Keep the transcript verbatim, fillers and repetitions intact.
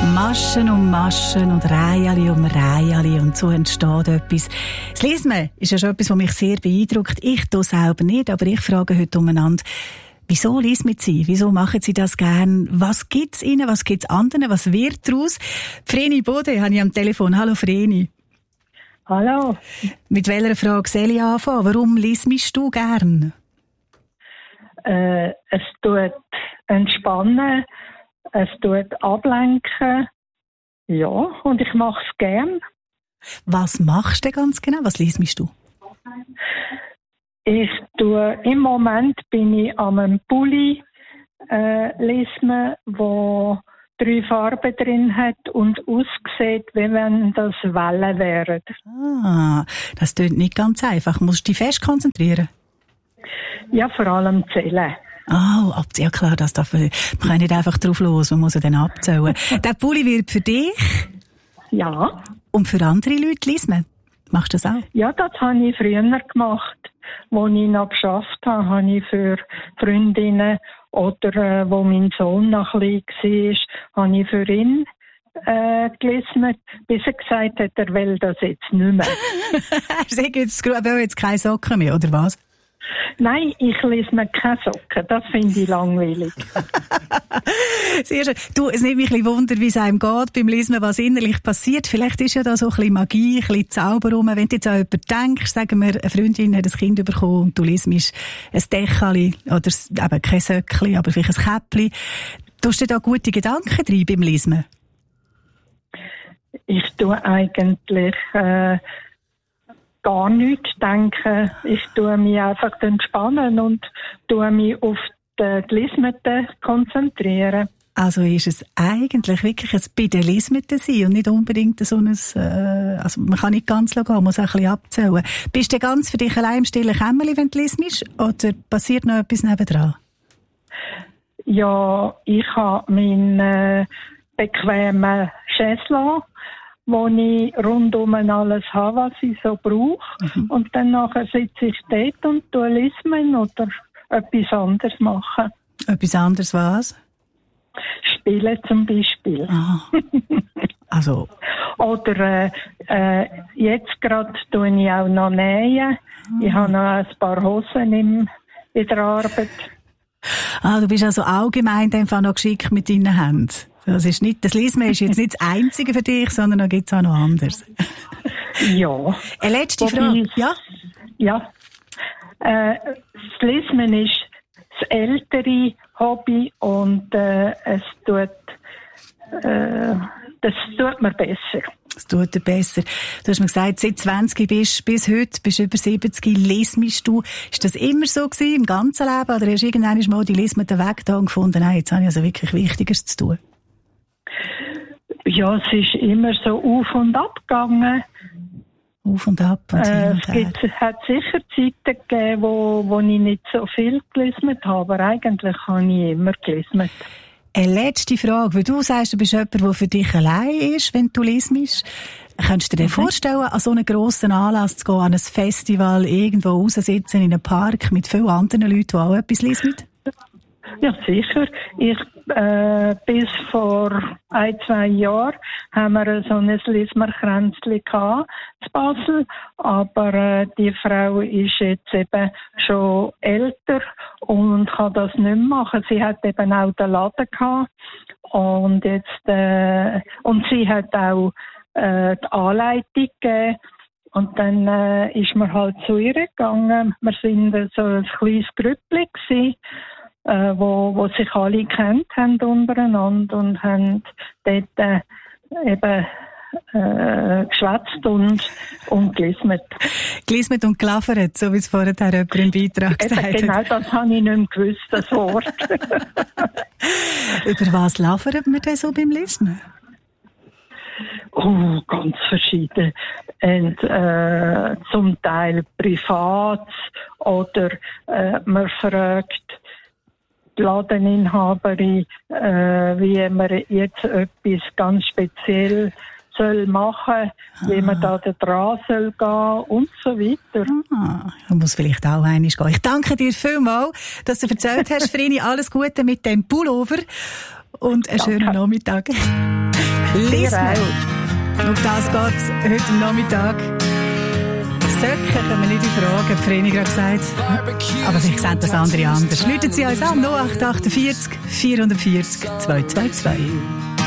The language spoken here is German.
Maschen um Maschen und Reihen um Reihen und so entsteht etwas. Das Lesen ist ja schon etwas, was mich sehr beeindruckt. Ich tue selber nicht, aber ich frage heute umeinander, wieso lesen Sie? Wieso machen Sie das gern? Was gibt's Ihnen? Was gibt's anderen? Was wird daraus? Vreni Bode habe ich am Telefon. Hallo Vreni. Hallo. Mit welcher Frage soll ich anfangen? Warum liest du gern? Äh, es tut entspannen, es tut ablenken. Ja, und ich mache es gern. Was machst du ganz genau? Was liest du? Ich tue, im Moment bin ich an einem Pulli äh, lesen, wo drei Farben drin hat und aussieht, wie wenn das Wellen wären. Ah, das klingt nicht ganz einfach. Musst du dich fest konzentrieren? Ja, vor allem zählen. Oh, ja klar, das darf man, man kann nicht einfach drauf los, man muss ja dann abzählen. Der Pulli wird für dich? Ja. Und für andere Leute lesen? Machst du das auch? Ja, das habe ich früher gemacht. Als ich noch geschafft habe, habe ich für Freundinnen oder äh, wo mein Sohn noch klein war, habe ich für ihn äh, gelesen, bis er gesagt hat, er will das jetzt nicht mehr. Er sagt jetzt, er will jetzt keine Socken mehr, oder was? Nein, ich lese mir keine Socken. Das finde ich langweilig. Sehr schön. Du, es nimmt mich ein bisschen Wunder, wie es einem geht beim Lesen, was innerlich passiert. Vielleicht ist ja da so ein bisschen Magie, ein bisschen Zauber rum. Wenn du jetzt an jemanden denkst, sagen wir, eine Freundin hat ein Kind bekommen und du liest ein Dächeli oder eben kein Söckli, aber vielleicht ein Käppli. Tust du da gute Gedanken drin beim Lesen? Ich tue eigentlich äh, gar nichts denken. Ich tue mich einfach entspannen und tue mich auf die Lesmete konzentrieren. Also ist es eigentlich wirklich ein bei den Lesmeten sein und nicht unbedingt so ein, äh, also man kann nicht ganz gehen, man muss auch ein bisschen abzählen. Bist du ganz für dich allein im stillen Kämmerli, wenn du lesest, oder passiert noch etwas nebendran? Ja, ich habe meinen äh, bequemen Chaiselon, wo ich rundum alles habe, was ich so brauche. Mhm. Und dann nachher sitze ich dort und tue lesen oder etwas anderes machen. Etwas anderes was? Spielen zum Beispiel. Ah. Also. Oder äh, äh, jetzt gerade tue ich auch noch nähen. Mhm. Ich habe noch ein paar Hosen im, in der Arbeit. Ah, du bist also allgemein einfach noch geschickt mit deinen Händen. Das ist nicht, das Lesen ist jetzt nicht das Einzige für dich, sondern da gibt es auch noch anderes. Ja. Eine letzte Frage. Ja? Ja. Äh, das Lesen ist das ältere Hobby und äh, es tut, äh, das tut mir besser. Das tut dir besser. Du hast mir gesagt, seit zwanzig bist bis heute, bist über siebzig, lesest du. Ist das immer so gewesen, im ganzen Leben? Oder hast du irgendwann mal die Lesmete weg da und gefunden, nein, jetzt habe ich also wirklich Wichtigeres zu tun? Ja, es ist immer so auf und ab gegangen. Auf und ab und hin äh, und es gibt, es hat sicher Zeiten gegeben, wo, wo ich nicht so viel gelesen habe, aber eigentlich habe ich immer gelesen. Eine letzte Frage, weil du sagst, du bist jemand, der für dich allein ist, wenn du lesest. Könntest du dir mhm. vorstellen, an so einen grossen Anlass zu gehen, an ein Festival, irgendwo raussitzen in einem Park mit vielen anderen Leuten, die auch etwas lesen? Ja, sicher. Ich, äh, bis vor ein, zwei Jahren haben wir so ein Lismerkränzchen gehabt, in Basel. Aber äh, die Frau ist jetzt eben schon älter und kann das nicht mehr machen. Sie hat eben auch den Laden gehabt. Und jetzt, äh, und sie hat auch äh, die Anleitung gegeben. Und dann äh, ist man halt zu ihr gegangen. Wir waren so ein kleines Grüppli gewesen. Äh, wo, wo sich alle kennt haben untereinander und haben dort äh, eben äh, geschwätzt und, und gelismet. Gelismet und gelaffert, so wie es vorher jemand im Beitrag gesagt hat. Genau, das habe ich nicht mehr gewusst, das Wort. Über was laffert man denn so beim Lesen? Oh, ganz verschieden. Und, äh, zum Teil privat oder äh, man fragt die Ladeninhaberin, äh, wie man jetzt etwas ganz speziell soll machen, ah. wie man da dran soll gehen und so weiter. Ah, man muss vielleicht auch einmal gehen. Ich danke dir vielmals, dass du erzählt hast, Vreni. Alles Gute mit dem Pullover und einen Danke. schönen Nachmittag. Lismer. Um das geht es heute am Nachmittag. Söcken können wir nicht in Frage, hat Vreni gerade gesagt. Aber vielleicht sehen das andere anders. Läuten Sie uns an, null acht acht vier vier vier vier zwei zwei zwei.